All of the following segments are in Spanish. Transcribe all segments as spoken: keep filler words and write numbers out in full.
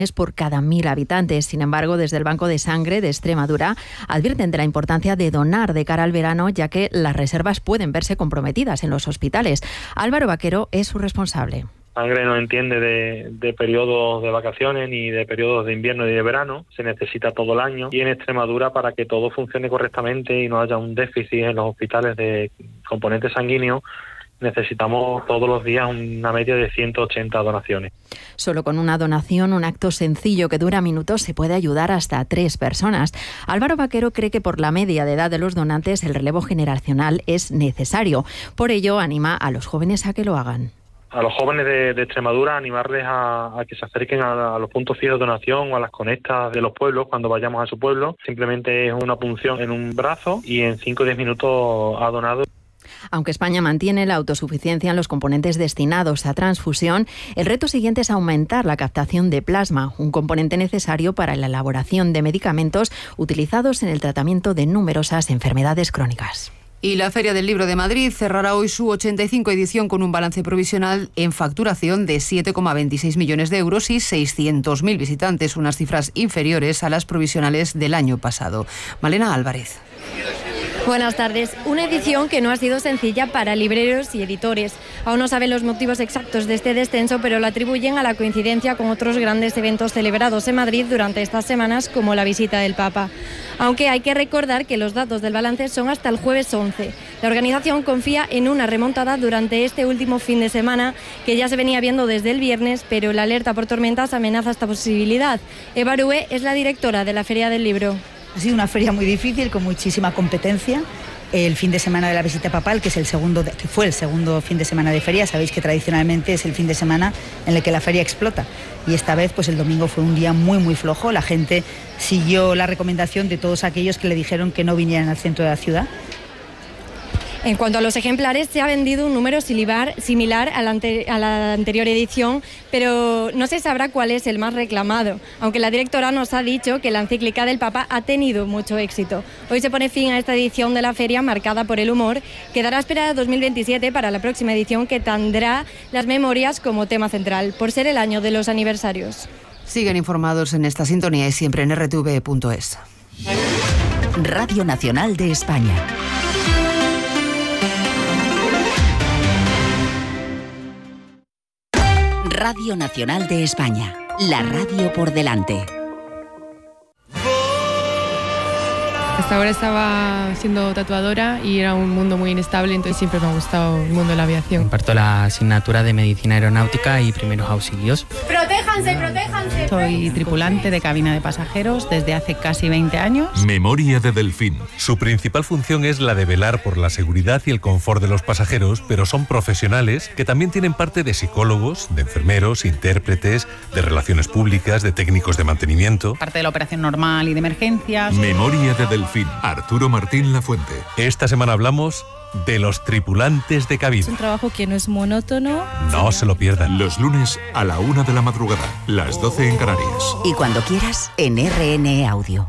por cada mil habitantes. Sin embargo, desde el Banco de Sangre de Extremadura advierten de la importancia de donar de cara al verano, ya que las reservas pueden verse comprometidas en los hospitales. Álvaro Vaquero es su responsable. Sangre no entiende de, de periodos de vacaciones ni de periodos de invierno ni de verano, se necesita todo el año, y en Extremadura, para que todo funcione correctamente y no haya un déficit en los hospitales de componentes sanguíneos, necesitamos todos los días una media de ciento ochenta donaciones. Solo con una donación, un acto sencillo que dura minutos, se puede ayudar hasta a tres personas. Álvaro Vaquero cree que por la media de edad de los donantes el relevo generacional es necesario. Por ello, anima a los jóvenes a que lo hagan. A los jóvenes de, de Extremadura, animarles a, a que se acerquen a, a los puntos fijos de donación o a las conectas de los pueblos cuando vayamos a su pueblo. Simplemente es una punción en un brazo y en cinco o diez minutos ha donado. Aunque España mantiene la autosuficiencia en los componentes destinados a transfusión, el reto siguiente es aumentar la captación de plasma, un componente necesario para la elaboración de medicamentos utilizados en el tratamiento de numerosas enfermedades crónicas. Y la Feria del Libro de Madrid cerrará hoy su ochenta y cinco edición con un balance provisional en facturación de siete coma veintiséis millones de euros y seiscientos mil visitantes, unas cifras inferiores a las provisionales del año pasado. Malena Álvarez. Buenas tardes. Una edición que no ha sido sencilla para libreros y editores. Aún no saben los motivos exactos de este descenso, pero lo atribuyen a la coincidencia con otros grandes eventos celebrados en Madrid durante estas semanas, como la visita del Papa. Aunque hay que recordar que los datos del balance son hasta el jueves once. La organización confía en una remontada durante este último fin de semana, que ya se venía viendo desde el viernes, pero la alerta por tormentas amenaza esta posibilidad. Eva Arúe es la directora de la Feria del Libro. Ha sido una feria muy difícil, con muchísima competencia. El fin de semana de la visita papal, que es el segundo, que fue el segundo fin de semana de feria, sabéis que tradicionalmente es el fin de semana en el que la feria explota. Y esta vez, pues el domingo fue un día muy, muy flojo. La gente siguió la recomendación de todos aquellos que le dijeron que no vinieran al centro de la ciudad. En cuanto a los ejemplares, se ha vendido un número similar, similar a, la ante, a la anterior edición, pero no se sabrá cuál es el más reclamado, aunque la directora nos ha dicho que la encíclica del Papa ha tenido mucho éxito. Hoy se pone fin a esta edición de la feria marcada por el humor. Quedará esperada dos mil veintisiete para la próxima edición, que tendrá las memorias como tema central, por ser el año de los aniversarios. Siguen informados en esta sintonía y siempre en erre te ve punto es. Radio Nacional de España. Radio Nacional de España, la radio por delante. Hasta ahora estaba siendo tatuadora y era un mundo muy inestable, entonces siempre me ha gustado el mundo de la aviación. Imparto la asignatura de Medicina Aeronáutica y Primeros Auxilios. ¡Protéjanse, protéjanse! Soy tripulante de cabina de pasajeros desde hace casi veinte años. Memoria de Delfín. Su principal función es la de velar por la seguridad y el confort de los pasajeros, pero son profesionales que también tienen parte de psicólogos, de enfermeros, intérpretes, de relaciones públicas, de técnicos de mantenimiento. Parte de la operación normal y de emergencias. Memoria de Delfín. Arturo Martín Lafuente. Esta semana hablamos de los tripulantes de cabina. Es un trabajo que no es monótono. No se lo pierdan. Los lunes a la una de la madrugada, las doce en Canarias. Y cuando quieras, en erre ene Audio.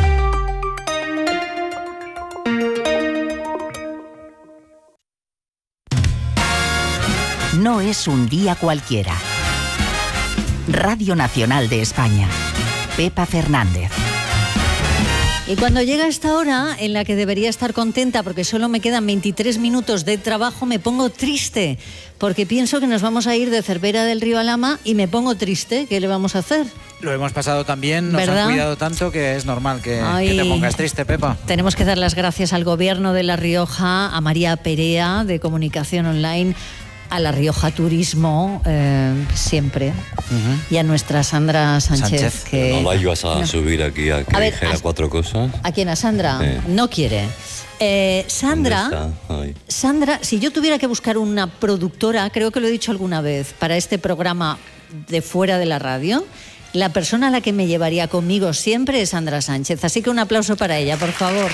No es un día cualquiera. Radio Nacional de España. Pepa Fernández. Y cuando llega esta hora en la que debería estar contenta porque solo me quedan veintitrés minutos de trabajo, me pongo triste porque pienso que nos vamos a ir de Cervera del Río Alhama y me pongo triste. ¿Qué le vamos a hacer? Lo hemos pasado tan bien, nos ¿verdad? Han cuidado tanto que es normal que, Ay, que te pongas triste, Pepa. Tenemos que dar las gracias al Gobierno de La Rioja, a María Perea de Comunicación Online, a La Rioja Turismo, eh, siempre, uh-huh. y a nuestra Sandra Sánchez. Sánchez. Que no la ibas a no. subir aquí a que a dijera ver, a, cuatro cosas. ¿A quién? ¿A Sandra? Sí. No quiere. Eh, Sandra, Sandra, si yo tuviera que buscar una productora, creo que lo he dicho alguna vez, para este programa de Fuera de la Radio, la persona a la que me llevaría conmigo siempre es Sandra Sánchez. Así que un aplauso para ella, por favor.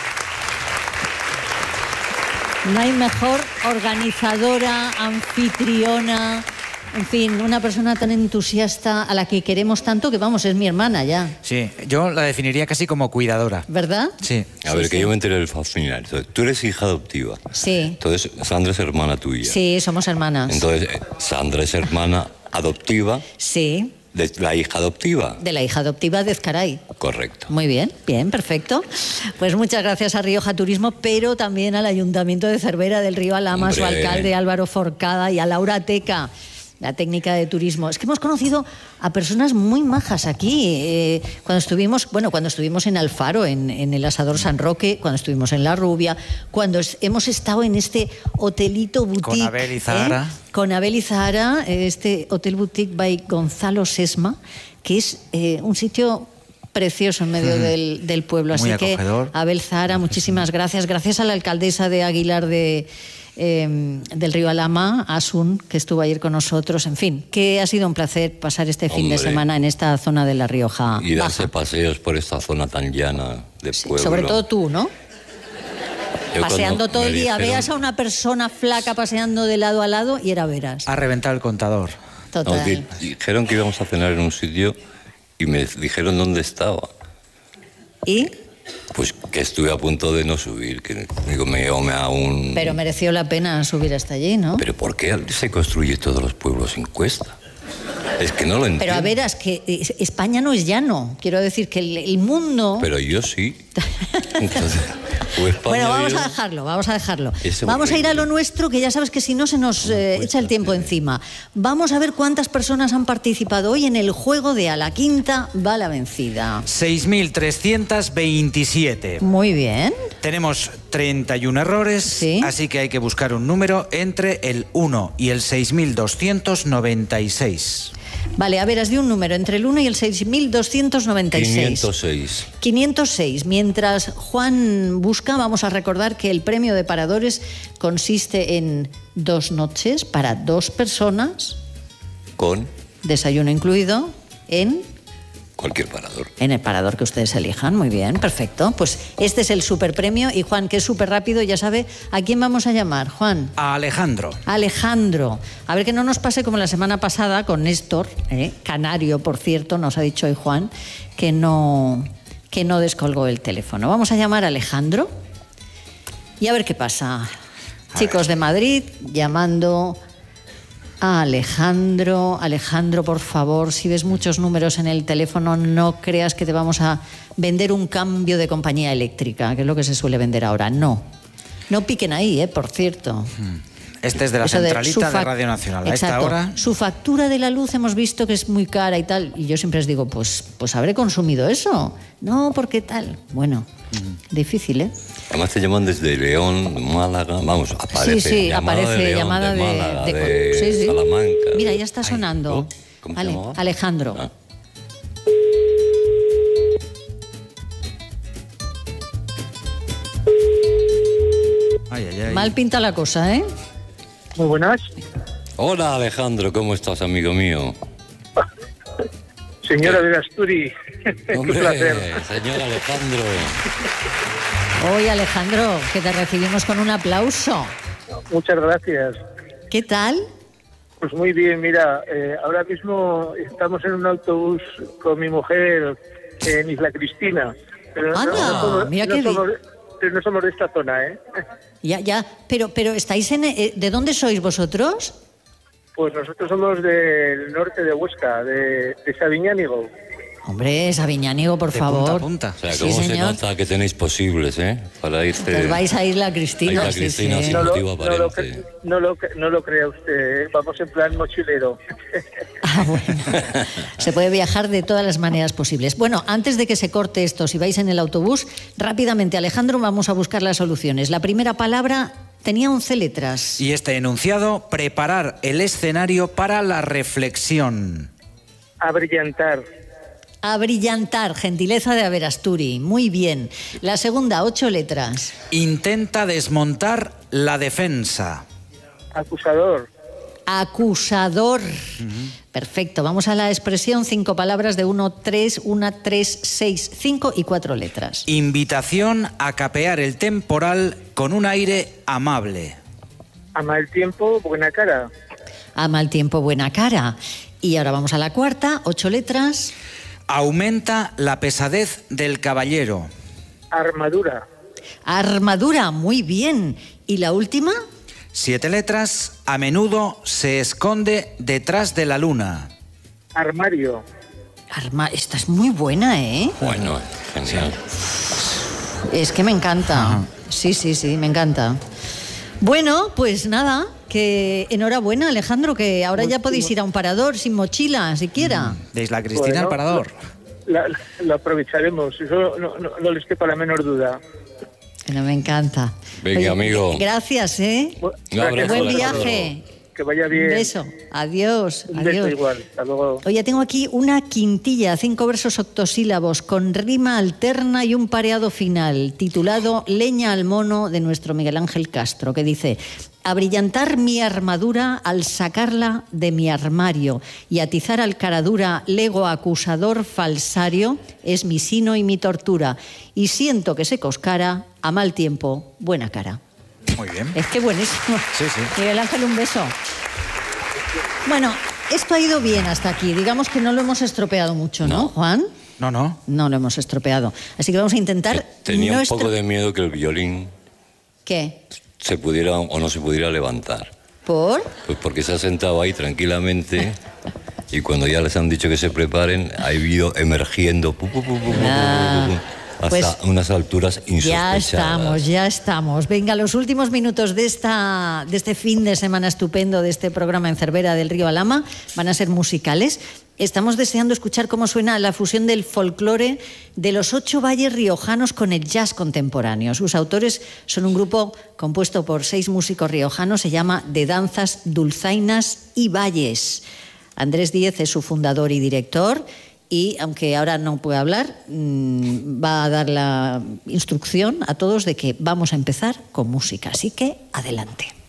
No hay mejor organizadora, anfitriona, en fin, una persona tan entusiasta a la que queremos tanto que, vamos, es mi hermana ya. Sí, yo la definiría casi como cuidadora. ¿Verdad? Sí. A ver, sí, que sí. yo me enteré del final. Tú eres hija adoptiva. Sí. Entonces, Sandra es hermana tuya. Sí, somos hermanas. Entonces, Sandra es hermana adoptiva. Sí. De la hija adoptiva. De la hija adoptiva de Ezcaray. Correcto. Muy bien, bien, perfecto. Pues muchas gracias a Rioja Turismo, pero también al Ayuntamiento de Cervera del Río Alhama, a su alcalde Álvaro Forcada y a Laura Teca, la técnica de turismo. Es que hemos conocido a personas muy majas aquí. Eh, cuando estuvimos, bueno, cuando estuvimos en Alfaro, en, en el Asador San Roque, cuando estuvimos en La Rubia, cuando es, hemos estado en este hotelito boutique. Con Abel y Zahara. ¿eh? Con Abel y Zahara, este hotel boutique by Gonzalo Sesma, que es eh, un sitio precioso en medio mm. del, del pueblo. Así muy que, acogedor. Abel Zahara, muchísimas gracias. Gracias a la alcaldesa de Aguilar de... Eh, del Río Alhama, Asun, que estuvo ayer con nosotros. En fin, que ha sido un placer pasar este fin Hombre. de semana en esta zona de La Rioja. Y darse Baja. paseos por esta zona tan llana de sí, pueblo. sobre todo tú, ¿no? Yo paseando todo el día. dijeron... Veas a una persona flaca paseando de lado a lado y era veras. Ha reventado el contador. Total. Nos di- dijeron que íbamos a cenar en un sitio y me dijeron dónde estaba. ¿Y? Pues que estuve a punto de no subir, que digo, me me a un... Pero mereció la pena subir hasta allí, ¿no? ¿Pero por qué se construye todos los pueblos sin cuesta? Es que no lo entiendo. Pero a veras, que España no es llano. Quiero decir que el, el mundo... Pero yo sí. Entonces, pues bueno, vamos yo... a dejarlo, vamos a dejarlo. Es vamos horrible. a ir a lo nuestro, que ya sabes que si no se nos eh, echa el tiempo encima. Vamos a ver cuántas personas han participado hoy en el juego de A la Quinta va la vencida. seis mil trescientos veintisiete. Muy bien. Tenemos treinta y uno errores, ¿sí? Así que hay que buscar un número entre el uno y el seis mil doscientos noventa y seis. Vale, a ver, has de un número entre el uno y el seis mil doscientos noventa y seis. quinientos seis. quinientos seis. Mientras Juan busca, vamos a recordar que el premio de Paradores consiste en dos noches para dos personas, Con desayuno incluido, en... cualquier parador. En el parador que ustedes elijan. Muy bien, perfecto. Pues este es el superpremio y Juan, que es súper rápido, ya sabe a quién vamos a llamar. Juan. A Alejandro. Alejandro. A ver que no nos pase como la semana pasada con Néstor, ¿eh? Canario, por cierto, nos ha dicho hoy Juan, que no, que no descolgó el teléfono. Vamos a llamar a Alejandro y a ver qué pasa. A Chicos ver. de Madrid, llamando... a Alejandro. Alejandro, por favor, si ves muchos números en el teléfono, no creas que te vamos a vender un cambio de compañía eléctrica, que es lo que se suele vender ahora. No. No piquen ahí, ¿eh? Por cierto. Este es de la Eso centralita de, de Radio Nacional. A Exacto. esta hora... Su factura de la luz hemos visto que es muy cara y tal. Y yo siempre les digo, pues, pues habré consumido eso. No, porque tal. Bueno, mm. difícil, ¿eh? Además te llaman desde León, Málaga, vamos, aparece. Sí, sí, llamada aparece de León, llamada de, de, Málaga, de, de sí, sí. Salamanca. Mira, ya está sonando. Ay, ¿cómo se Ale, llamaba? Alejandro. Ah. Ay, ay, ay. Mal pinta la cosa, ¿eh? Muy buenas. Hola Alejandro, ¿cómo estás, amigo mío? Señora de Asturi, Hombre, un placer. señor Alejandro. Hoy, Alejandro, que te recibimos con un aplauso. Muchas gracias. ¿Qué tal? Pues muy bien, mira, eh, ahora mismo estamos en un autobús con mi mujer en Isla Cristina. Pero Anda, no somos, mira no qué somos, pero no somos de esta zona, ¿eh? Ya, ya, pero, pero estáis en... eh, ¿de dónde sois vosotros? Pues nosotros somos del norte de Huesca, de, de Sabiñánigo. Hombre, Sabiñánigo, por De favor. punta a punta. O sea, Sí, ¿cómo se señor. nota que tenéis posibles, eh? Para irte... Pues vais a Isla Cristina. Isla sí, Cristina, sí. sin No lo, motivo no, lo, aparente. cre- no, lo, cre- no lo crea usted, ¿eh? Vamos en plan mochilero. Ah, bueno. Se puede viajar de todas las maneras posibles. Bueno, antes de que se corte esto, si vais en el autobús, rápidamente, Alejandro, vamos a buscar las soluciones. La primera palabra tenía once letras. Y este enunciado, preparar el escenario para la reflexión. A brillantar. Abrillantar, gentileza de Averasturi. Muy bien. La segunda, ocho letras. Intenta desmontar la defensa. Acusador. Acusador. Perfecto. Vamos a la expresión, cinco palabras de uno, tres, una, tres, seis, cinco y cuatro letras. Invitación a capear el temporal con un aire amable. A mal tiempo, buena cara. A mal tiempo, buena cara. Y ahora vamos a la cuarta, ocho letras. Aumenta la pesadez del caballero. Armadura. Armadura, muy bien. ¿Y la última? Siete letras, a menudo se esconde detrás de la luna. Armario. Arma... Esta es muy buena, ¿eh? Bueno, genial. Es que me encanta. Ajá. Sí, sí, sí, me encanta. Bueno, pues nada, que enhorabuena, Alejandro, que ahora ya podéis ir a un parador sin mochila, siquiera. De Isla Cristina bueno, al parador. Lo, la, lo aprovecharemos, eso no, no, no les quepa la menor duda. Bueno, me encanta. Venga, Oye, amigo. Gracias, ¿eh? Gracias, Buen viaje. Que vaya bien. Un beso. Adiós. Un adiós. beso igual. Hasta luego. Oye, tengo aquí una quintilla, cinco versos octosílabos, con rima alterna y un pareado final, titulado Leña al mono, de nuestro Miguel Ángel Castro, que dice: abrillantar mi armadura al sacarla de mi armario y atizar al caradura lego acusador falsario es mi sino y mi tortura, y siento que se coscara a mal tiempo buena cara. Muy bien. Es que buenísimo. Sí, sí. Miguel Ángel, un beso. Bueno, esto ha ido bien hasta aquí. Digamos que no lo hemos estropeado mucho, ¿no, no Juan? No, no. No lo hemos estropeado. Así que vamos a intentar... Tenía no un poco estro... de miedo que el violín... ¿Qué? Se pudiera o no se pudiera levantar. ¿Por? Pues porque se ha sentado ahí tranquilamente y cuando ya les han dicho que se preparen, ha ido emergiendo pu, pu, pu, pu, ah. pu, pu, pu, hasta pues unas alturas insospechadas. Ya estamos, ya estamos. Venga, los últimos minutos de, esta, de este fin de semana estupendo, de este programa en Cervera del Río Alhama, van a ser musicales. Estamos deseando escuchar cómo suena la fusión del folclore de los ocho valles riojanos con el jazz contemporáneo. Sus autores son un grupo compuesto por seis músicos riojanos, se llama De Danzas, Dulzainas y Valles. Andrés Díez es su fundador y director. Y, aunque ahora no puede hablar, va a dar la instrucción a todos de que vamos a empezar con música. Así que, adelante.